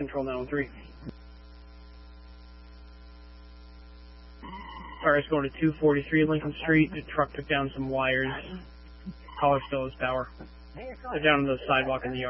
Control 913. Fire is going to 243 Lincoln Street. The truck took down some wires. Caller still has power. They're down on the sidewalk in the yard.